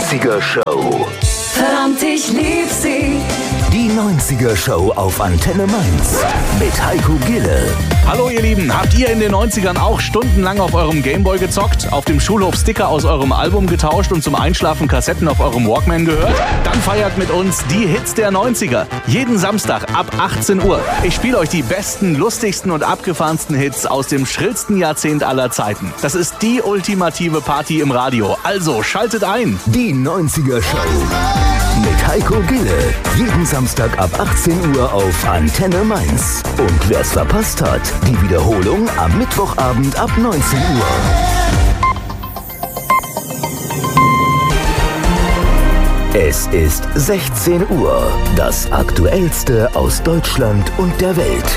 90er Show. Verdammt, ich lieb sie. Die 90er Show auf Antenne Mainz mit Heiko Gille. Hallo ihr Lieben, habt ihr in den 90ern auch stundenlang auf eurem Gameboy gezockt, auf dem Schulhof Sticker aus eurem Album getauscht und zum Einschlafen Kassetten auf eurem Walkman gehört? Dann feiert mit uns die Hits der 90er. Jeden Samstag ab 18 Uhr. Ich spiele euch die besten, lustigsten und abgefahrensten Hits aus dem schrillsten Jahrzehnt aller Zeiten. Das ist die ultimative Party im Radio. Also schaltet ein. Die 90er Show mit Heiko Gille. Jeden Samstag ab 18 Uhr auf Antenne Mainz. Und wer es verpasst hat, die Wiederholung am Mittwochabend ab 19 Uhr. Es ist 16 Uhr. Das Aktuellste aus Deutschland und der Welt.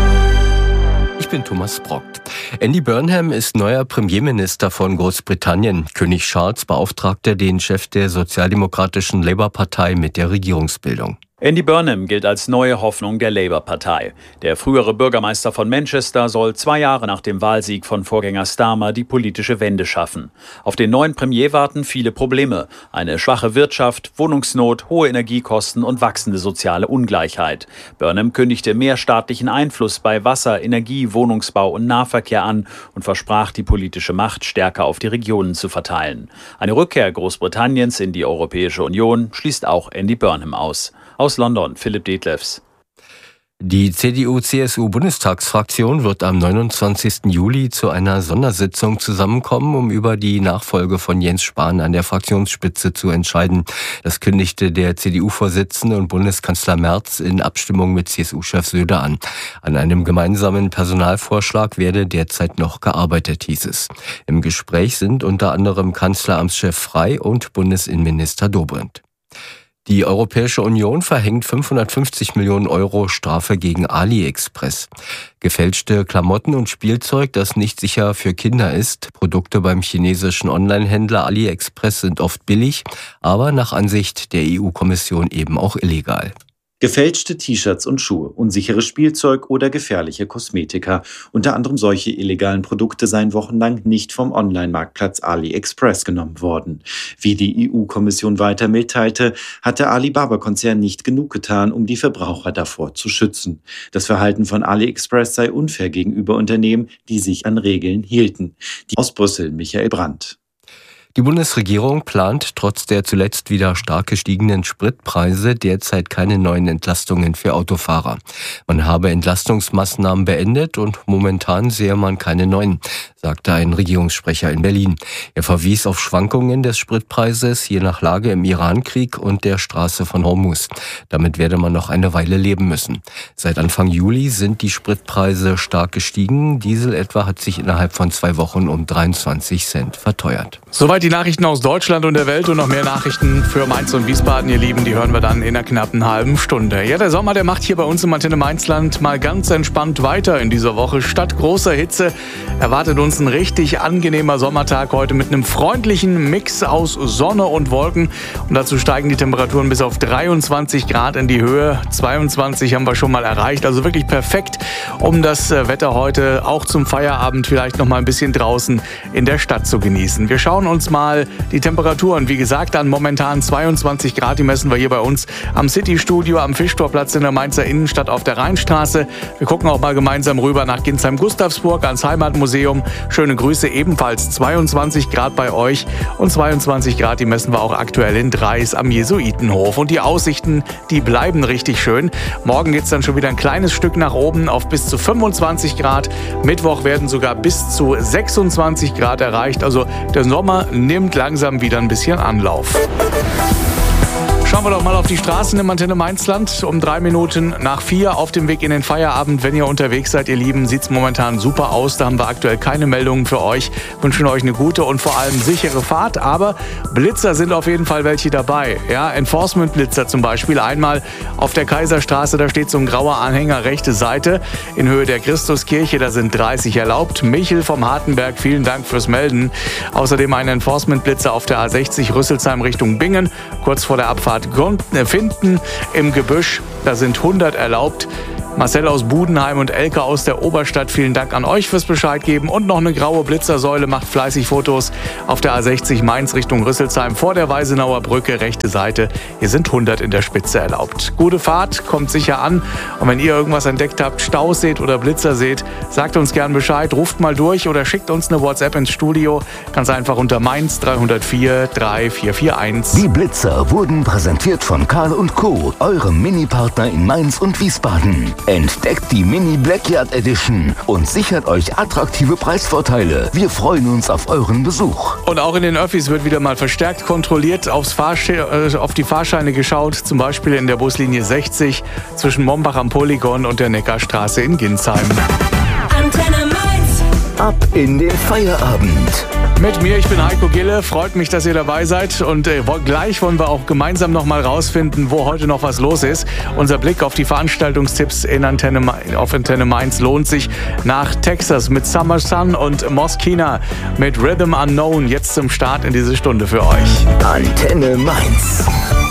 Ich bin Thomas Brockt. Andy Burnham ist neuer Premierminister von Großbritannien. König Charles beauftragte den Chef der sozialdemokratischen Labour-Partei mit der Regierungsbildung. Andy Burnham gilt als neue Hoffnung der Labour-Partei. Der frühere Bürgermeister von Manchester soll 2 Jahre nach dem Wahlsieg von Vorgänger Starmer die politische Wende schaffen. Auf den neuen Premier warten viele Probleme. Eine schwache Wirtschaft, Wohnungsnot, hohe Energiekosten und wachsende soziale Ungleichheit. Burnham kündigte mehr staatlichen Einfluss bei Wasser, Energie, Wohnungsbau und Nahverkehr an und versprach, die politische Macht stärker auf die Regionen zu verteilen. Eine Rückkehr Großbritanniens in die Europäische Union schließt auch Andy Burnham aus. Aus London, Philipp Detlefs. Die CDU-CSU-Bundestagsfraktion wird am 29. Juli zu einer Sondersitzung zusammenkommen, um über die Nachfolge von Jens Spahn an der Fraktionsspitze zu entscheiden. Das kündigte der CDU-Vorsitzende und Bundeskanzler Merz in Abstimmung mit CSU-Chef Söder an. An einem gemeinsamen Personalvorschlag werde derzeit noch gearbeitet, hieß es. Im Gespräch sind unter anderem Kanzleramtschef Frey und Bundesinnenminister Dobrindt. Die Europäische Union verhängt 550 Millionen Euro Strafe gegen AliExpress. Gefälschte Klamotten und Spielzeug, das nicht sicher für Kinder ist. Produkte beim chinesischen Online-Händler AliExpress sind oft billig, aber nach Ansicht der EU-Kommission eben auch illegal. Gefälschte T-Shirts und Schuhe, unsicheres Spielzeug oder gefährliche Kosmetika. Unter anderem solche illegalen Produkte seien wochenlang nicht vom Online-Marktplatz AliExpress genommen worden. Wie die EU-Kommission weiter mitteilte, hat der Alibaba-Konzern nicht genug getan, um die Verbraucher davor zu schützen. Das Verhalten von AliExpress sei unfair gegenüber Unternehmen, die sich an Regeln hielten. Aus Brüssel, Michael Brandt. Die Bundesregierung plant trotz der zuletzt wieder stark gestiegenen Spritpreise derzeit keine neuen Entlastungen für Autofahrer. Man habe Entlastungsmaßnahmen beendet und momentan sehe man keine neuen, sagte ein Regierungssprecher in Berlin. Er verwies auf Schwankungen des Spritpreises je nach Lage im Irankrieg und der Straße von Hormuz. Damit werde man noch eine Weile leben müssen. Seit Anfang Juli sind die Spritpreise stark gestiegen. Diesel etwa hat sich innerhalb von 2 Wochen um 23 Cent verteuert. Soweit die Nachrichten aus Deutschland und der Welt und noch mehr Nachrichten für Mainz und Wiesbaden, ihr Lieben, die hören wir dann in einer knappen halben Stunde. Ja, der Sommer, der macht hier bei uns im Antenne Mainzland mal ganz entspannt weiter in dieser Woche. Statt großer Hitze erwartet uns ein richtig angenehmer Sommertag heute mit einem freundlichen Mix aus Sonne und Wolken. Und dazu steigen die Temperaturen bis auf 23 Grad in die Höhe. 22 haben wir schon mal erreicht, also wirklich perfekt, um das Wetter heute auch zum Feierabend vielleicht noch mal ein bisschen draußen in der Stadt zu genießen. Wir schauen uns mal die Temperaturen, wie gesagt, an momentan 22 Grad, die messen wir hier bei uns am City-Studio, am Fischtorplatz in der Mainzer Innenstadt auf der Rheinstraße. Wir gucken auch mal gemeinsam rüber nach Ginsheim-Gustavsburg ans Heimatmuseum. Schöne Grüße, ebenfalls 22 Grad bei euch und 22 Grad, die messen wir auch aktuell in Dreis am Jesuitenhof. Und die Aussichten, die bleiben richtig schön. Morgen geht es dann schon wieder ein kleines Stück nach oben auf bis zu 25 Grad. Mittwoch werden sogar bis zu 26 Grad erreicht. Also der Sommer nimmt langsam wieder ein bisschen Anlauf. Schauen wir doch mal auf die Straßen im Antenne Mainzland. Um 3 Minuten nach 4 auf dem Weg in den Feierabend. Wenn ihr unterwegs seid, ihr Lieben, sieht es momentan super aus. Da haben wir aktuell keine Meldungen für euch. Wünschen euch eine gute und vor allem sichere Fahrt. Aber Blitzer sind auf jeden Fall welche dabei. Ja, Enforcement-Blitzer zum Beispiel. Einmal auf der Kaiserstraße, da steht so ein grauer Anhänger, rechte Seite. In Höhe der Christuskirche, da sind 30 erlaubt. Michel vom Hartenberg, vielen Dank fürs Melden. Außerdem ein Enforcement-Blitzer auf der A60 Rüsselsheim Richtung Bingen. Kurz vor der Abfahrt Finden im Gebüsch, da sind 100 erlaubt. Marcel aus Budenheim und Elke aus der Oberstadt, vielen Dank an euch fürs Bescheid geben. Und noch eine graue Blitzersäule macht fleißig Fotos auf der A60 Mainz Richtung Rüsselsheim vor der Weisenauer Brücke, rechte Seite. Hier sind 100 in der Spitze erlaubt. Gute Fahrt, kommt sicher an. Und wenn ihr irgendwas entdeckt habt, Staus seht oder Blitzer seht, sagt uns gern Bescheid, ruft mal durch oder schickt uns eine WhatsApp ins Studio. Ganz einfach unter Mainz 304 3441. Die Blitzer wurden präsentiert von Karl & Co., eurem Mini-Partner in Mainz und Wiesbaden. Entdeckt die Mini Blackyard Edition und sichert euch attraktive Preisvorteile. Wir freuen uns auf euren Besuch. Und auch in den Öffis wird wieder mal verstärkt kontrolliert, auf die Fahrscheine geschaut, zum Beispiel in der Buslinie 60 zwischen Mombach am Polygon und der Neckarstraße in Ginsheim. Antenne Mainz. Ab in den Feierabend. Mit mir, ich bin Heiko Gille, freut mich, dass ihr dabei seid und gleich wollen wir auch gemeinsam noch mal rausfinden, wo heute noch was los ist. Unser Blick auf die Veranstaltungstipps auf Antenne Mainz lohnt sich. Nach Texas mit Summer Sun und Moschina mit Rhythm Unknown jetzt zum Start in diese Stunde für euch. Antenne Mainz.